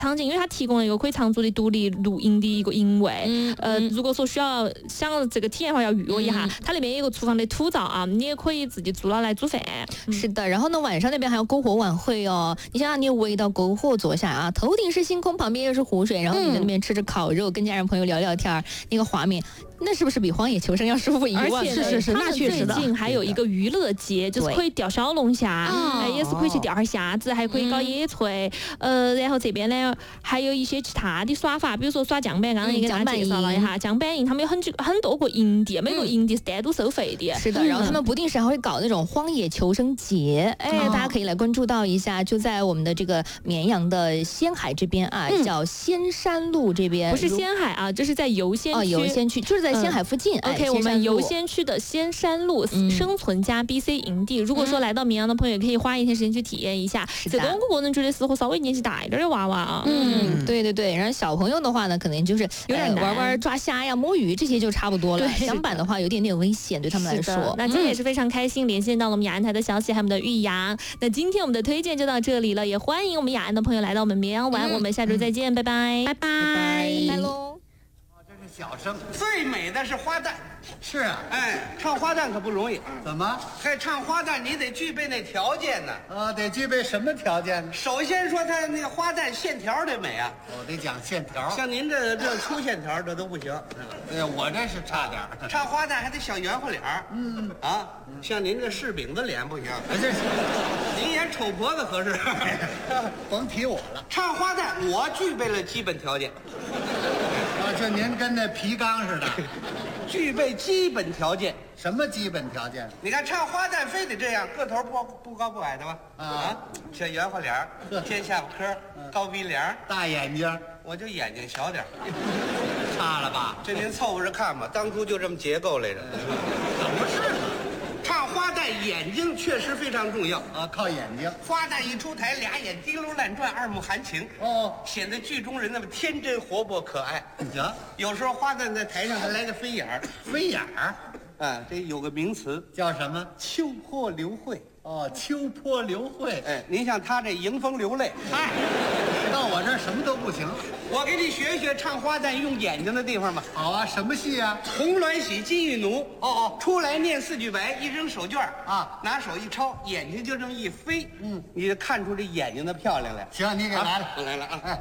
场景，因为它提供了一个可以长足的独立录音的一个音位。如果说需要想这个体验的话，要预约一下。它里面有个厨房的土灶啊，你也可以自己租了来煮饭。 是的，然后呢，晚上那边还有篝火晚会哦。你想想，你围到篝火坐下啊，头顶是星空，旁边又是湖水，然后你在那边吃着烤肉，跟家人朋友聊聊天，那个画面。那是不是比荒野求生要舒服1万？ 是，那确实的。最近还有一个娱乐节，就是可以钓小龙虾，也是可以去钓下虾子，还可以搞野炊。然后这边呢还有一些其他的耍法，比如说耍桨板，刚刚也给大家介绍了一下桨板营，他们有很多个营地，每个营地是单独收费的。 是的，然后他们不定时还会搞那种荒野求生节，大家可以来关注到一下，就在我们的这个绵阳的仙海这边啊，叫仙山路这边。 不是仙海啊，这是在游仙区。 游仙区就是在仙海附近。 OK， 我们游仙区的仙山路生存家 BC 营地，如果说来到绵阳的朋友，也可以花一天时间去体验一下。这个我个人觉得适合稍微年纪大一点的娃娃啊。 对对对，然后小朋友的话呢，可能就是有点玩抓虾呀、摸鱼这些就差不多了。桨板的话有点危险，对他们来说。 那今天也是非常开心，连线到了我们雅安台的消息，还有我们的玉阳。那今天我们的推荐就到这里了，也欢迎我们雅安的朋友来到我们绵阳玩。我们下周再见，拜拜， 拜拜，拜喽。 小生最美的是花旦，是啊，哎，唱花旦可不容易。怎么？嘿，唱花旦你得具备那条件呢。得具备什么条件呢？首先说他那个花旦线条得美啊。得讲线条。像您这粗线条这都不行。我这是差点。唱花旦还得小圆乎脸儿。像您这柿饼子脸不行。这是，您演丑婆子合适。甭提我了。唱花旦我具备了基本条件。这您跟那皮缸似的，具备基本条件。什么基本条件？你看唱花旦非得这样，个头不高不矮的吧？小圆乎脸，尖下巴颏，高鼻梁，大眼睛。我就眼睛小点差了吧？这您凑合着看吧，当初就这么结构来着。怎么是？唱花旦眼睛确实非常重要靠眼睛。花旦一出台，俩眼滴溜乱转，二目含情显得剧中人那么天真活泼可爱。行，有时候花旦在台上还来个飞眼儿，飞眼儿这有个名词叫什么？秋波流慧。秋波流慧。您像他这迎风流泪，到我这什么都不行。我给你学一学唱花旦用眼睛的地方吧。好啊，什么戏啊？红鸾喜金玉奴。出来念4句白，一扔手绢拿手一抄，眼睛就这么一飞，你就看出这眼睛的漂亮来。行，你给来了，我来了啊。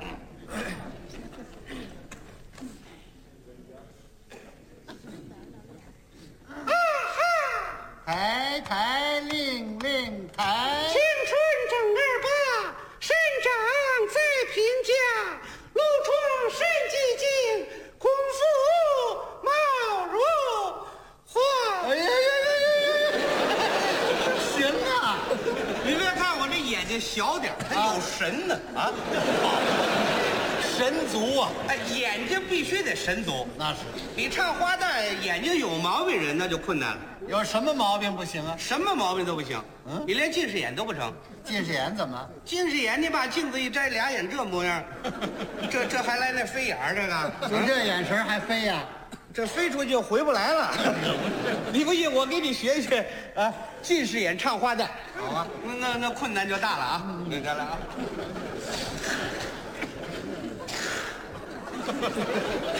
抬抬令令抬，青春正28，身长在贫家，露出身寂静，功夫貌如花。哎呀呀呀！行啊，你别看我这眼睛小点，它有神呢啊！神足啊！眼睛必须得神足。那是，你唱花旦眼睛有毛病人那就困难了。有什么毛病不行啊？什么毛病都不行。你连近视眼都不成。近视眼怎么？近视眼你把镜子一摘，俩眼这模样，这还来那飞眼儿这个？就这眼神还飞呀？这飞出去就回不来了。你不信，我给你学学啊！近视眼唱花旦。好啊，那困难就大了啊！你看来啊。